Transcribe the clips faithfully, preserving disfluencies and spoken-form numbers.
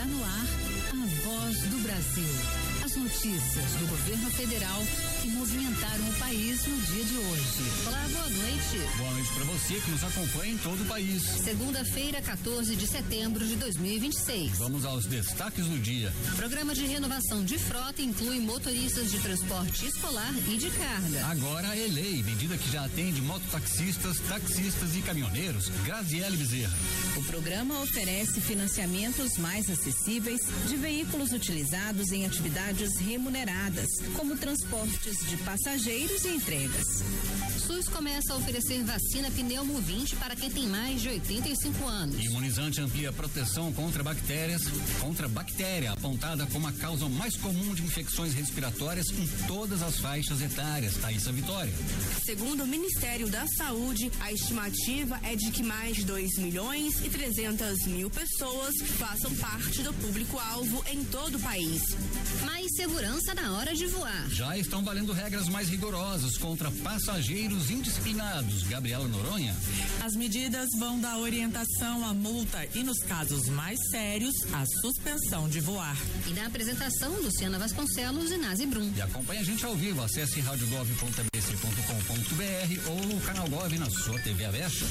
Está no ar a Voz do Brasil. As notícias do governo federal que movimentaram o país no dia de hoje. Olá, boa noite. Boa noite para você que nos acompanha em todo o país. Segunda-feira, quatorze de setembro de dois mil e vinte e seis. Vamos aos destaques do dia. Programa de renovação de frota inclui motoristas de transporte escolar e de carga. Agora é lei, medida que já atende mototaxistas, taxistas e caminhoneiros. Graziele Bezerra. O programa oferece financiamentos mais acessíveis de veículos utilizados em atividades remuneradas, como transportes de passageiros e entregas. SUS começa a oferecer vacina pneumo vinte para quem tem mais de oitenta e cinco anos. Imunizante amplia a proteção contra bactérias, contra bactéria, apontada como a causa mais comum de infecções respiratórias em todas as faixas etárias. Thaísa Vitória. Segundo o Ministério da Saúde, a estimativa é de que mais de dois milhões e trezentas mil pessoas façam parte do público-alvo em todo o país. Mais segurança na hora de voar. Já estão valendo regras mais rigorosas contra passageiros indisciplinados. Gabriela Noronha. As medidas vão da orientação à multa e, nos casos mais sérios, a suspensão de voar. E na apresentação, Luciana Vasconcelos e Nazi Brum. E acompanhe a gente ao vivo. Acesse rádio gov ponto a b c ponto com ponto b r ou o canal Gov na sua T V aberta.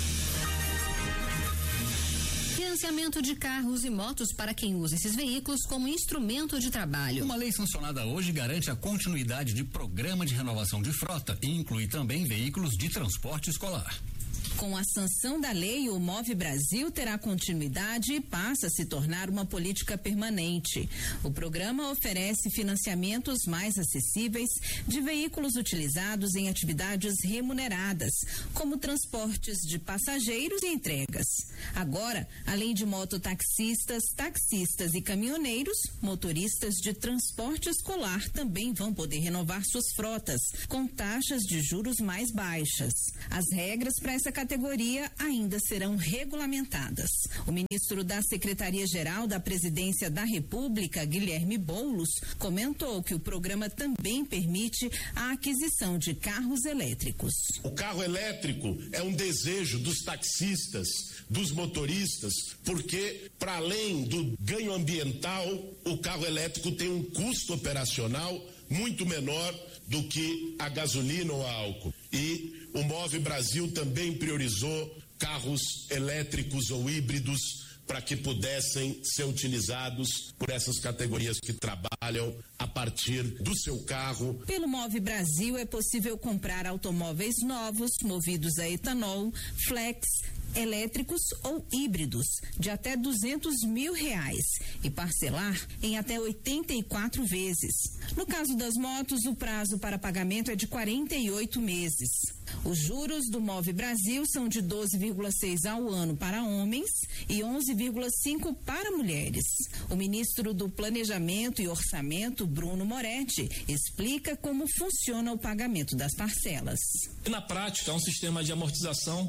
Financiamento de carros e motos para quem usa esses veículos como instrumento de trabalho. Uma lei sancionada hoje garante a continuidade de programa de renovação de frota e inclui também veículos de transporte escolar. Com a sanção da lei, o Move Brasil terá continuidade e passa a se tornar uma política permanente. O programa oferece financiamentos mais acessíveis de veículos utilizados em atividades remuneradas, como transportes de passageiros e entregas. Agora, além de mototaxistas, taxistas e caminhoneiros, motoristas de transporte escolar também vão poder renovar suas frotas, com taxas de juros mais baixas. As regras para essa categoria ainda serão regulamentadas. O ministro da Secretaria-Geral da Presidência da República, Guilherme Boulos, comentou que o programa também permite a aquisição de carros elétricos. O carro elétrico é um desejo dos taxistas, dos motoristas, porque para além do ganho ambiental, o carro elétrico tem um custo operacional muito menor do que a gasolina ou a álcool. E o Move Brasil também priorizou carros elétricos ou híbridos para que pudessem ser utilizados por essas categorias que trabalham a partir do seu carro. Pelo Move Brasil é possível comprar automóveis novos, movidos a etanol, flex, elétricos ou híbridos, de até duzentos mil reais e parcelar em até oitenta e quatro vezes. No caso das motos, o prazo para pagamento é de quarenta e oito meses. Os juros do Move Brasil são de doze vírgula seis ao ano para homens e onze vírgula cinco para mulheres. O ministro do Planejamento e Orçamento, Bruno Moretti, explica como funciona o pagamento das parcelas. Na prática, é um sistema de amortização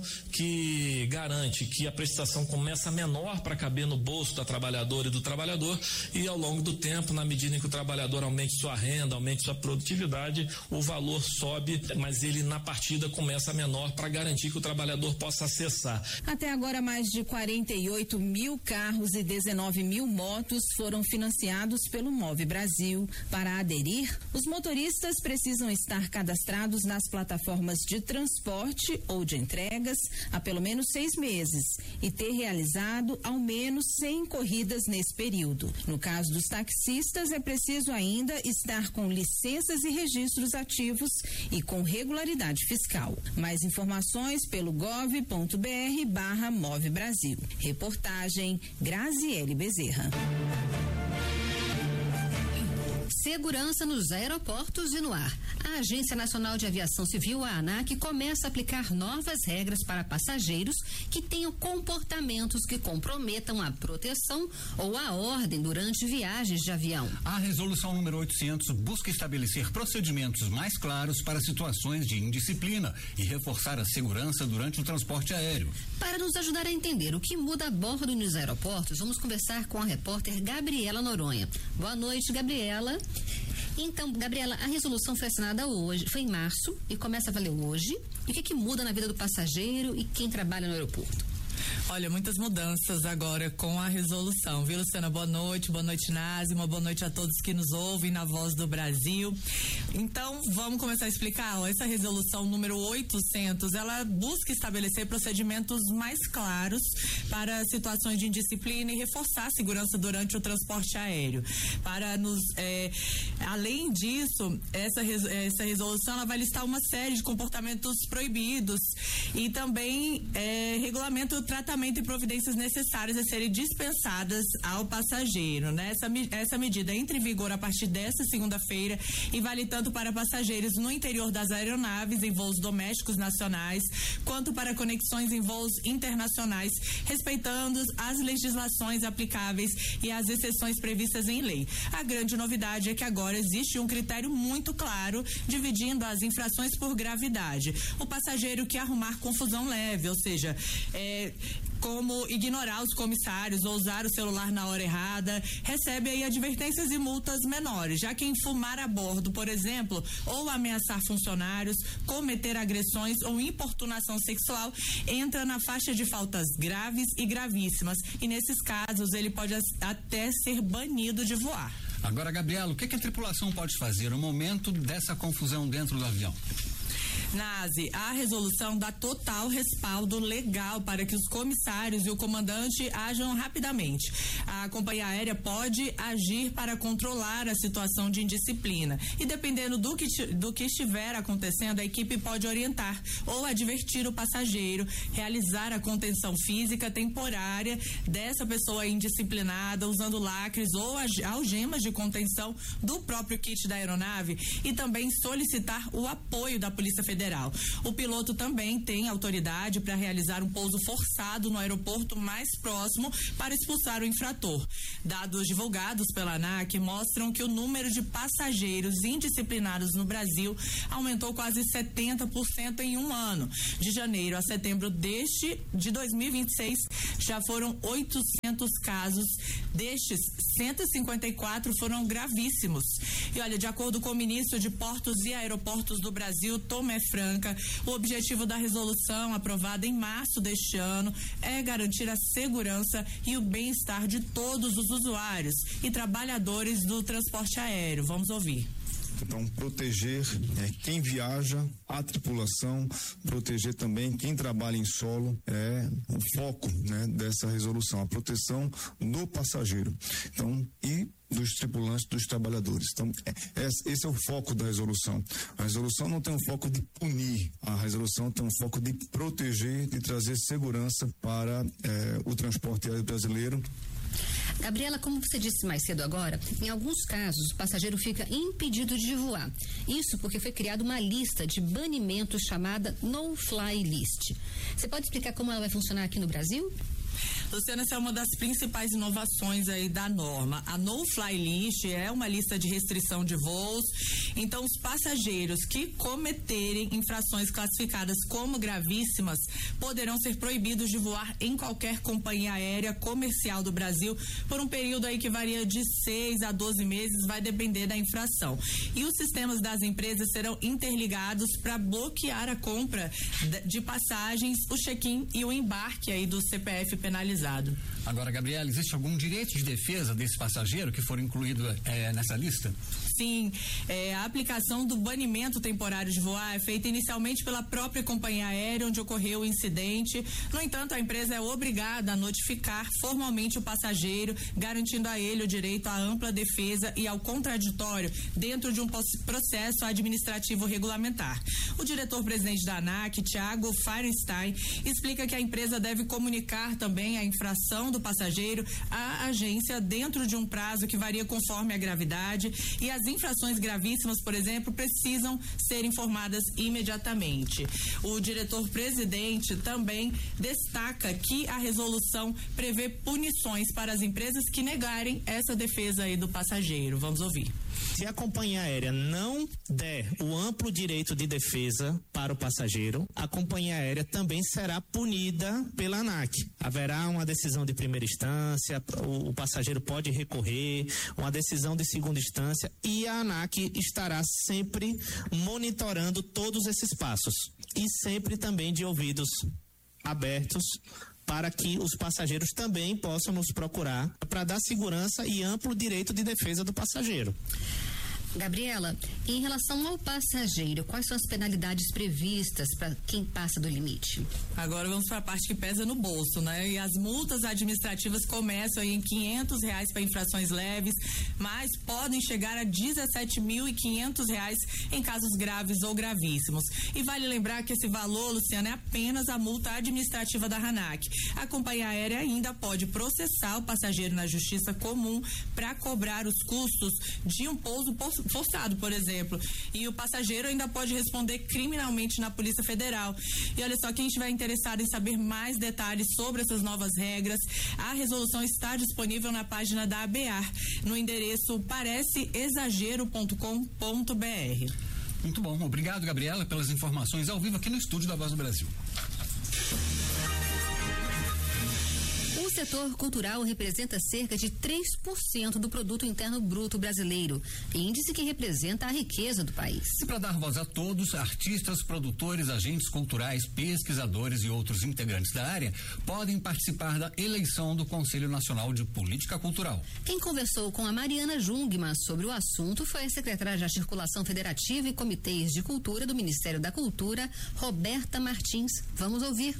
que garante que a prestação começa menor para caber no bolso da trabalhadora e do trabalhador, e ao longo do tempo, na medida em que o trabalhador aumente sua renda, aumente sua produtividade, o valor sobe, mas ele na partida começa menor para garantir que o trabalhador possa acessar. Até agora, mais de quarenta e oito mil carros e dezenove mil motos foram financiados pelo Move Brasil. Para aderir, os motoristas precisam estar cadastrados nas plataformas de transporte ou de entregas há pelo menos seis meses e ter realizado ao menos cem corridas nesse período. No caso dos taxistas, é preciso ainda estar com licenças e registros ativos e com regularidade fiscal. Mais informações pelo gov ponto br barra Move Brasil. Reportagem Graziele Bezerra. Segurança nos aeroportos e no ar. A Agência Nacional de Aviação Civil, a ANAC, começa a aplicar novas regras para passageiros que tenham comportamentos que comprometam a proteção ou a ordem durante viagens de avião. A resolução número oitocentos busca estabelecer procedimentos mais claros para situações de indisciplina e reforçar a segurança durante o transporte aéreo. Para nos ajudar a entender o que muda a bordo e nos aeroportos, vamos conversar com a repórter Gabriela Noronha. Boa noite, Gabriela. Então, Gabriela, a resolução foi assinada hoje, foi em março e começa a valer hoje. E o que que muda na vida do passageiro e quem trabalha no aeroporto? Olha, muitas mudanças agora com a resolução, viu, Luciana? Boa noite, boa noite, Nazi, uma boa noite a todos que nos ouvem na Voz do Brasil. Então, vamos começar a explicar, ó, essa resolução número oitocentos, ela busca estabelecer procedimentos mais claros para situações de indisciplina e reforçar a segurança durante o transporte aéreo. Para nos, é, além disso, essa, essa resolução, ela vai listar uma série de comportamentos proibidos e também é, regulamenta o tratamento e providências necessárias a serem dispensadas ao passageiro, né? Essa, essa medida entra em vigor a partir desta segunda-feira e vale tanto para passageiros no interior das aeronaves em voos domésticos nacionais, quanto para conexões em voos internacionais, respeitando as legislações aplicáveis e as exceções previstas em lei. A grande novidade é que agora existe um critério muito claro, dividindo as infrações por gravidade. O passageiro que arrumar confusão leve, ou seja, é, como ignorar os comissários ou usar o celular na hora errada, recebe aí advertências e multas menores. Já quem fumar a bordo, por exemplo, ou ameaçar funcionários, cometer agressões ou importunação sexual, entra na faixa de faltas graves e gravíssimas. E nesses casos, ele pode até ser banido de voar. Agora, Gabriela, o que, que a tripulação pode fazer no momento dessa confusão dentro do avião? Nazi, a resolução dá total respaldo legal para que os comissários e o comandante ajam rapidamente. A companhia aérea pode agir para controlar a situação de indisciplina e, dependendo do que, do que estiver acontecendo, a equipe pode orientar ou advertir o passageiro, realizar a contenção física temporária dessa pessoa indisciplinada, usando lacres ou algemas de contenção do próprio kit da aeronave, e também solicitar o apoio da Polícia Federal. O piloto também tem autoridade para realizar um pouso forçado no aeroporto mais próximo para expulsar o infrator. Dados divulgados pela ANAC mostram que o número de passageiros indisciplinados no Brasil aumentou quase setenta por cento em um ano. De janeiro a setembro deste de dois mil e vinte e seis, já foram oitocentos casos. Destes, cento e cinquenta e quatro foram gravíssimos. E olha, de acordo com o ministro de Portos e Aeroportos do Brasil, Tomé Franca, o objetivo da resolução aprovada em março deste ano é garantir a segurança e o bem-estar de todos os usuários e trabalhadores do transporte aéreo. Vamos ouvir. Então, proteger é, quem viaja, a tripulação, proteger também quem trabalha em solo, é o foco, né, dessa resolução, a proteção do passageiro. Então, e dos tripulantes, dos trabalhadores. Então, é, esse é o foco da resolução. A resolução não tem um foco de punir, a resolução tem um foco de proteger, de trazer segurança para é, o transporte aéreo brasileiro. Gabriela, como você disse mais cedo agora, em alguns casos o passageiro fica impedido de voar. Isso porque foi criada uma lista de banimentos chamada No-Fly List. Você pode explicar como ela vai funcionar aqui no Brasil? Luciana, essa é uma das principais inovações aí da norma. A No-Fly List é uma lista de restrição de voos. Então, os passageiros que cometerem infrações classificadas como gravíssimas poderão ser proibidos de voar em qualquer companhia aérea comercial do Brasil por um período aí que varia de seis a doze meses, vai depender da infração. E os sistemas das empresas serão interligados para bloquear a compra de passagens, o check-in e o embarque aí do C P F penalizado. Agora, Gabriela, existe algum direito de defesa desse passageiro que for incluído é, nessa lista? Sim, é, a aplicação do banimento temporário de voar é feita inicialmente pela própria companhia aérea onde ocorreu o incidente. No entanto, a empresa é obrigada a notificar formalmente o passageiro, garantindo a ele o direito à ampla defesa e ao contraditório dentro de um processo administrativo regulamentar. O diretor-presidente da ANAC, Thiago Feinstein, explica que a empresa deve comunicar também a infração do passageiro à agência dentro de um prazo que varia conforme a gravidade, e as infrações gravíssimas, por exemplo, precisam ser informadas imediatamente. O diretor-presidente também destaca que a resolução prevê punições para as empresas que negarem essa defesa aí do passageiro. Vamos ouvir. Se a companhia aérea não der o amplo direito de defesa para o passageiro, a companhia aérea também será punida pela ANAC. Haverá uma decisão de primeira instância, o, o passageiro pode recorrer, uma decisão de segunda instância, e a ANAC estará sempre monitorando todos esses passos e sempre também de ouvidos abertos para que os passageiros também possam nos procurar para dar segurança e amplo direito de defesa do passageiro. Gabriela, em relação ao passageiro, quais são as penalidades previstas para quem passa do limite? Agora vamos para a parte que pesa no bolso, né? E as multas administrativas começam aí em quinhentos reais para infrações leves, mas podem chegar a dezessete mil e quinhentos reais em casos graves ou gravíssimos. E vale lembrar que esse valor, Luciana, é apenas a multa administrativa da ANAC. A companhia aérea ainda pode processar o passageiro na justiça comum para cobrar os custos de um pouso forçado, por exemplo, e o passageiro ainda pode responder criminalmente na Polícia Federal. E olha só, quem estiver interessado em saber mais detalhes sobre essas novas regras, a resolução está disponível na página da A B A R, no endereço parece exagero ponto com ponto b r. Muito bom, obrigado, Gabriela, pelas informações ao vivo aqui no estúdio da Voz do Brasil. O setor cultural representa cerca de três por cento do produto interno bruto brasileiro, índice que representa a riqueza do país. E para dar voz a todos, artistas, produtores, agentes culturais, pesquisadores e outros integrantes da área podem participar da eleição do Conselho Nacional de Política Cultural. Quem conversou com a Mariana Jungmann sobre o assunto foi a secretária de Articulação Federativa e Comitês de Cultura do Ministério da Cultura, Roberta Martins. Vamos ouvir.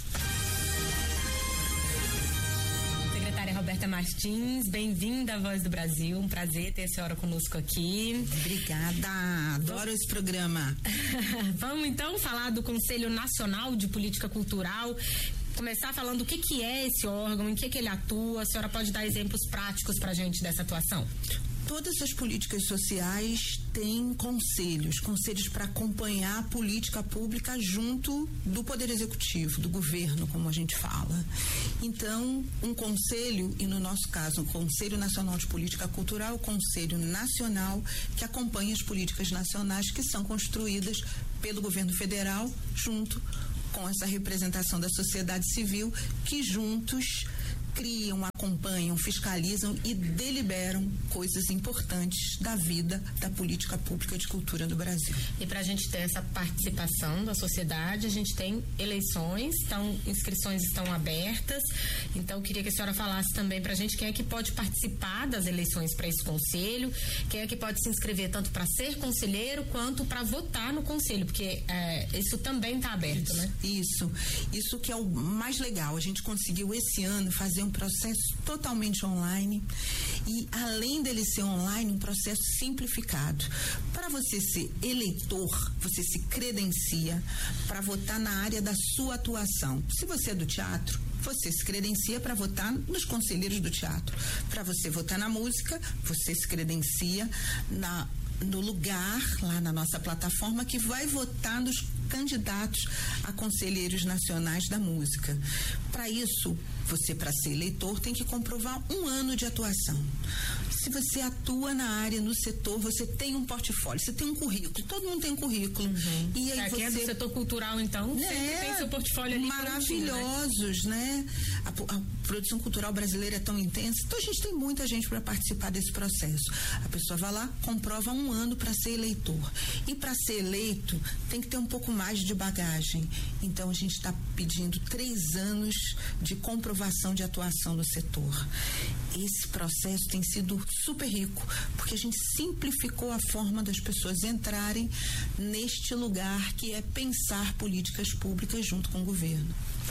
Roberta Martins, bem-vinda à Voz do Brasil, um prazer ter a senhora conosco aqui. Obrigada, adoro esse programa. Vamos então falar do Conselho Nacional de Política Cultural, começar falando o que que é esse órgão, em que que ele atua. A senhora pode dar exemplos práticos pra gente dessa atuação? Todas as políticas sociais têm conselhos, conselhos para acompanhar a política pública junto do Poder Executivo, do governo, como a gente fala. Então, um conselho, e no nosso caso, o Conselho Nacional de Política Cultural, o Conselho Nacional, que acompanha as políticas nacionais que são construídas pelo governo federal, junto com essa representação da sociedade civil, que juntos criam, acompanham, fiscalizam e deliberam coisas importantes da vida da política pública de cultura do Brasil. E para a gente ter essa participação da sociedade, a gente tem eleições, então inscrições estão abertas. Então queria que a senhora falasse também para a gente quem é que pode participar das eleições para esse conselho, quem é que pode se inscrever tanto para ser conselheiro quanto para votar no conselho, porque é, isso também está aberto, isso, né? Isso, isso que é o mais legal. A gente conseguiu esse ano fazer um processo totalmente online e, além dele ser online, um processo simplificado. Para você ser eleitor, você se credencia para votar na área da sua atuação. Se você é do teatro, você se credencia para votar nos conselheiros do teatro. Para você votar na música, você se credencia na no lugar lá na nossa plataforma que vai votar nos candidatos a conselheiros nacionais da música. Para isso, você, para ser eleitor, tem que comprovar um ano de atuação. Se você atua na área, no setor, você tem um portfólio, você tem um currículo, todo mundo tem um currículo. Uhum. E aí é, você... Quem é do setor cultural, então, é, sempre tem seu portfólio ali maravilhosos, né? né? A, a produção cultural brasileira é tão intensa, então a gente tem muita gente para participar desse processo. A pessoa vai lá, comprova um ano para ser eleitor. E para ser eleito, tem que ter um pouco mais de bagagem. Então a gente está pedindo três anos de comprovação de atuação no setor. Esse processo tem sido super rico, porque a gente simplificou a forma das pessoas entrarem neste lugar que é pensar políticas públicas junto com o governo.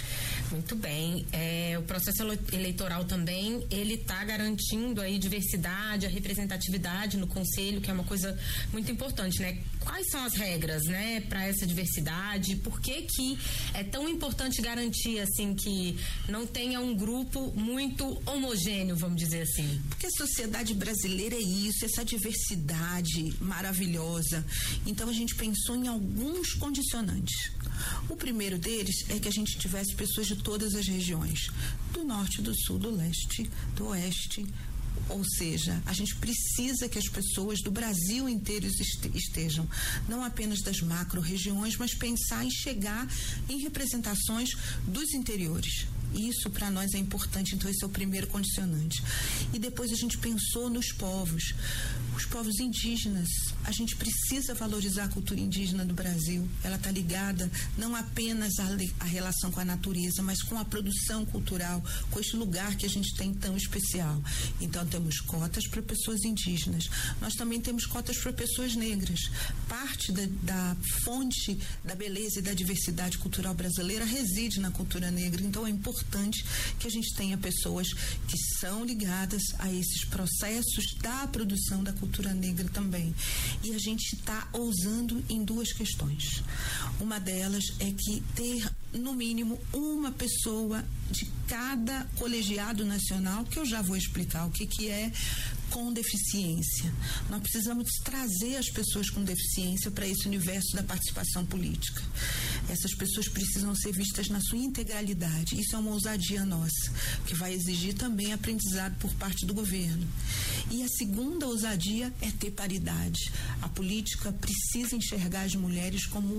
Muito bem. É, o processo eleitoral também, ele está garantindo aí diversidade, a representatividade no conselho, que é uma coisa muito importante, né? Quais são as regras, né, para essa diversidade? Por que que é tão importante garantir, assim, que não tenha um grupo muito homogêneo, vamos dizer assim? Porque a sociedade brasileira é isso, essa diversidade maravilhosa. Então a gente pensou em alguns condicionantes. O primeiro deles é que a gente tivesse pessoas de todas as regiões, do norte, do sul, do leste, do oeste. Ou seja, a gente precisa que as pessoas do Brasil inteiro estejam, não apenas das macro-regiões, mas pensar em chegar em representações dos interiores. Isso para nós é importante, então esse é o primeiro condicionante. E depois a gente pensou nos povos, os povos indígenas. A gente precisa valorizar a cultura indígena do Brasil. Ela está ligada não apenas à, à relação com a natureza, mas com a produção cultural, com este lugar que a gente tem tão especial. Então temos cotas para pessoas indígenas. Nós também temos cotas para pessoas negras. Parte da, da fonte da beleza e da diversidade cultural brasileira reside na cultura negra. Então é importante que a gente tenha pessoas que são ligadas a esses processos da produção da cultura negra também. E a gente está ousando em duas questões. Uma delas é que ter, no mínimo, uma pessoa de cada colegiado nacional, que eu já vou explicar o que que é, com deficiência. Nós precisamos trazer as pessoas com deficiência para esse universo da participação política. Essas pessoas precisam ser vistas na sua integralidade. Isso é uma ousadia nossa, que vai exigir também aprendizado por parte do governo. E a segunda ousadia é ter paridade. A política precisa enxergar as mulheres como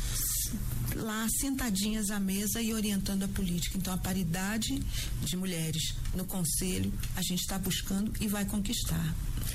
lá sentadinhas à mesa e orientando a política. Então a paridade de mulheres no conselho a gente está buscando e vai conquistar.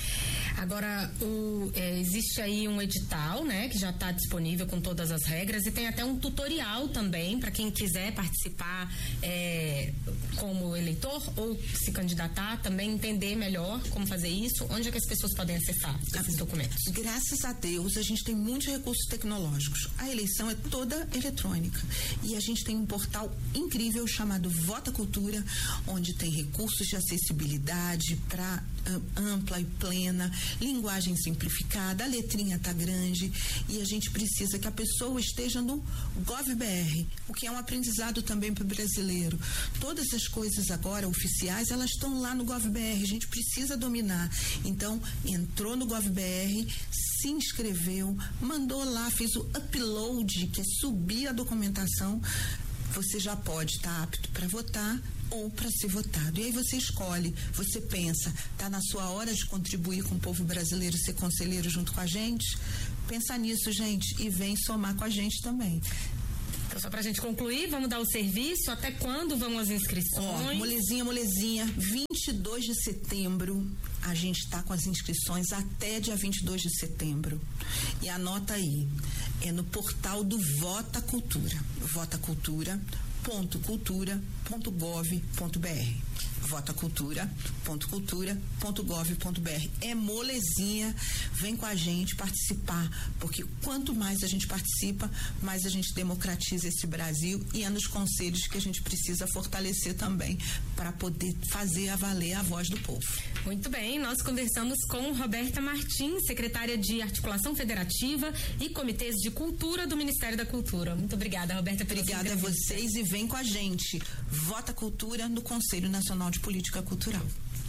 Agora, o, é, existe aí um edital, né, que já está disponível com todas as regras e tem até um tutorial também para quem quiser participar é, como eleitor ou se candidatar, também entender melhor como fazer isso. Onde é que as pessoas podem acessar esses documentos? Graças a Deus, a gente tem muitos recursos tecnológicos. A eleição é toda eletrônica e a gente tem um portal incrível chamado Vota Cultura, onde tem recursos de acessibilidade para ampla e plena, linguagem simplificada, a letrinha tá grande e a gente precisa que a pessoa esteja no GovBR, o que é um aprendizado também para o brasileiro. Todas as coisas agora oficiais, elas estão lá no GovBR, a gente precisa dominar. Então, entrou no GovBR, se inscreveu, mandou lá, fez o upload, que é subir a documentação, você já pode estar apto para votar ou para ser votado. E aí você escolhe, você pensa, tá na sua hora de contribuir com o povo brasileiro, ser conselheiro junto com a gente? Pensa nisso, gente, e vem somar com a gente também. Então, só pra gente concluir, vamos dar o serviço, até quando vão as inscrições? Ó, molezinha, molezinha, vinte e dois de setembro, a gente tá com as inscrições até dia vinte e dois de setembro. E anota aí, é no portal do Vota Cultura, votacultura ponto cultura ponto gov ponto br. votacultura ponto cultura ponto gov ponto br. É molezinha, vem com a gente participar, porque quanto mais a gente participa, mais a gente democratiza esse Brasil e é nos conselhos que a gente precisa fortalecer também para poder fazer a valer a voz do povo. Muito bem, nós conversamos com Roberta Martins, secretária de Articulação Federativa e Comitês de Cultura do Ministério da Cultura. Muito obrigada, Roberta. Obrigada a vocês e vem com a gente. Vota Cultura no Conselho Nacional de Política Cultural.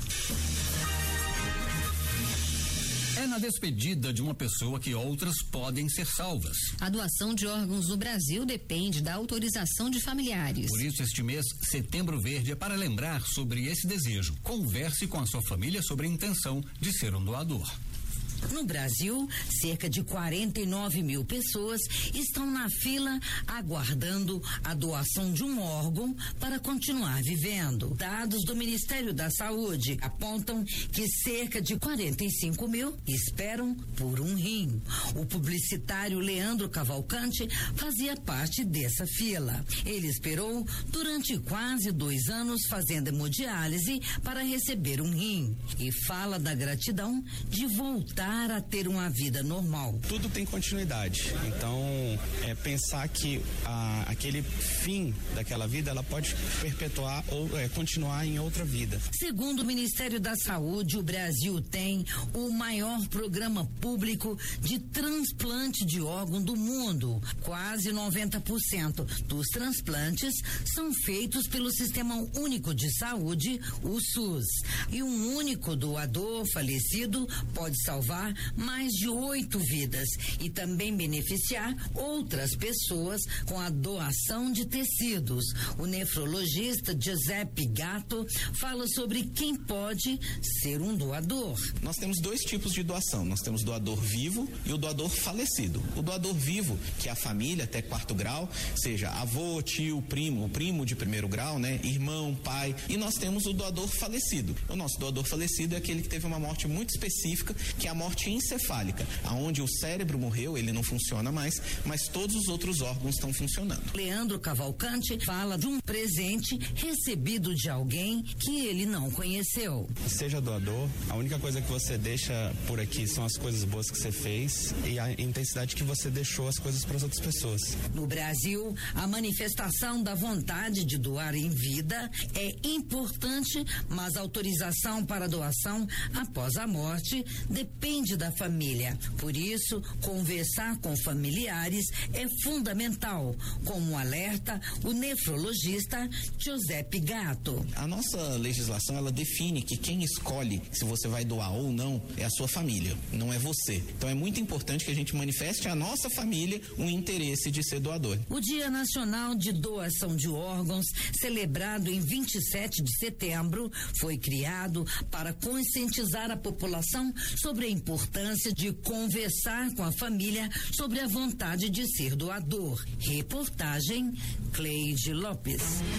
É na despedida de uma pessoa que outras podem ser salvas. A doação de órgãos no Brasil depende da autorização de familiares. Por isso, este mês, Setembro Verde, é para lembrar sobre esse desejo. Converse com a sua família sobre a intenção de ser um doador. No Brasil, cerca de quarenta e nove mil pessoas estão na fila aguardando a doação de um órgão para continuar vivendo. Dados do Ministério da Saúde apontam que cerca de quarenta e cinco mil esperam por um rim. O publicitário Leandro Cavalcante fazia parte dessa fila. Ele esperou durante quase dois anos fazendo hemodiálise para receber um rim e fala da gratidão de voltar a ter uma vida normal. Tudo tem continuidade, então é pensar que a, aquele fim daquela vida ela pode perpetuar ou é, continuar em outra vida. Segundo o Ministério da Saúde, o Brasil tem o maior programa público de transplante de órgão do mundo. Quase noventa por cento dos transplantes são feitos pelo Sistema Único de Saúde, o SUS. E um único doador falecido pode salvar salvar mais de oito vidas e também beneficiar outras pessoas com a doação de tecidos. O nefrologista Giuseppe Gatto fala sobre quem pode ser um doador. Nós temos dois tipos de doação. Nós temos o doador vivo e o doador falecido. O doador vivo, que é a família até quarto grau, seja avô, tio, primo, primo de primeiro grau, né? Irmão, pai. E nós temos o doador falecido. O nosso doador falecido é aquele que teve uma morte muito específica, que é a morte encefálica, aonde o cérebro morreu, ele não funciona mais, mas todos os outros órgãos estão funcionando. Leandro Cavalcante fala de um presente recebido de alguém que ele não conheceu. Seja doador, a única coisa que você deixa por aqui são as coisas boas que você fez e a intensidade que você deixou as coisas para as outras pessoas. No Brasil, a manifestação da vontade de doar em vida é importante, mas a autorização para doação após a morte depende da família. Por isso, conversar com familiares é fundamental, como alerta o nefrologista Giuseppe Gatto. A nossa legislação, ela define que quem escolhe se você vai doar ou não é a sua família, não é você. Então é muito importante que a gente manifeste à nossa família um interesse de ser doador. O Dia Nacional de Doação de Órgãos, celebrado em vinte e sete de setembro, foi criado para conscientizar a população sobre a importância de conversar com a família sobre a vontade de ser doador. Reportagem Cleide Lopes.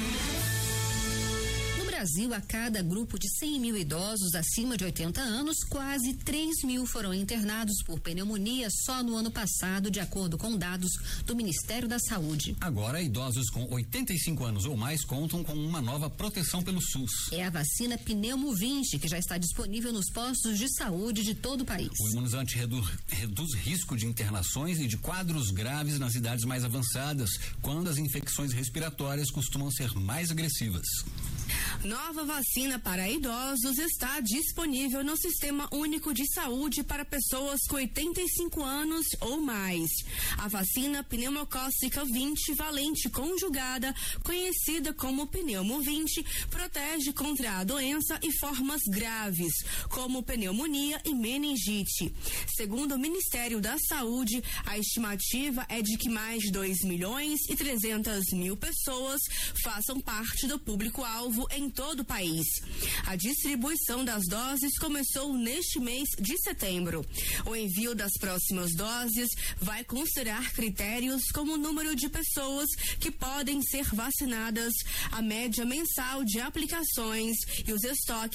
No Brasil, a cada grupo de cem mil idosos acima de oitenta anos, quase três mil foram internados por pneumonia só no ano passado, de acordo com dados do Ministério da Saúde. Agora, idosos com oitenta e cinco anos ou mais contam com uma nova proteção pelo SUS. É a vacina Pneumovinte, que já está disponível nos postos de saúde de todo o país. O imunizante reduz, reduz risco de internações e de quadros graves nas idades mais avançadas, quando as infecções respiratórias costumam ser mais agressivas. Nova vacina para idosos está disponível no Sistema Único de Saúde para pessoas com oitenta e cinco anos ou mais. A vacina pneumocócica vinte valente conjugada, conhecida como Pneumovinte, protege contra a doença e formas graves, como pneumonia e meningite. Segundo o Ministério da Saúde, a estimativa é de que mais de dois milhões e trezentas mil pessoas façam parte do público-alvo em todo o país. A distribuição das doses começou neste mês de setembro. O envio das próximas doses vai considerar critérios como o número de pessoas que podem ser vacinadas, a média mensal de aplicações e os estoques